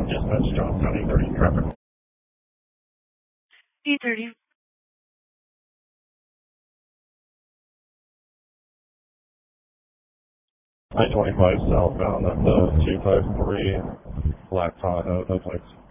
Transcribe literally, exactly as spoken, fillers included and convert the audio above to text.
Dispatch John County thirty traffic. D thirty. I twenty-five southbound at the two five three Black Tahoe, no place.